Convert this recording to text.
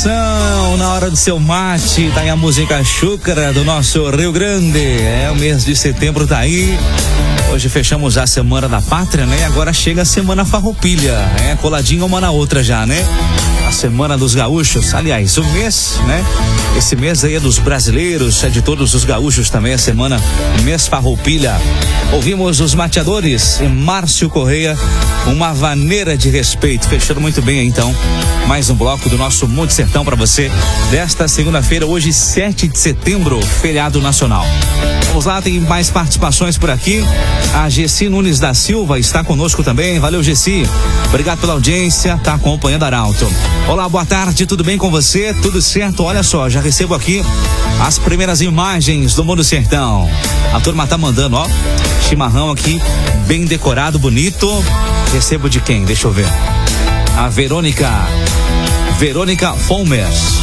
coração, na hora do seu mate, tá aí a música Chúcara do nosso Rio Grande. O mês de setembro tá aí. Hoje fechamos a Semana da Pátria, né? Agora chega a Semana Farroupilha, coladinha uma na outra já, né? A Semana dos Gaúchos, aliás, o mês, né? Esse mês aí é dos brasileiros, é de todos os gaúchos também, a semana mês Farroupilha. Ouvimos os mateadores e Márcio Correia, uma vaneira de respeito. Fechando muito bem aí, então, mais um bloco do nosso Monte Sertão para você, desta segunda-feira, hoje 7 de setembro, feriado nacional. Vamos lá, tem mais participações por aqui. A Gessi Nunes da Silva está conosco também. Valeu, Gessi. Obrigado pela audiência, tá acompanhando Arauto. Olá, boa tarde, tudo bem com você? Tudo certo? Olha só, já recebo aqui as primeiras imagens do Monte Sertão. A turma tá mandando, ó, chimarrão aqui, bem decorado, bonito. Recebo de quem? Deixa eu ver. A Verônica Fomer.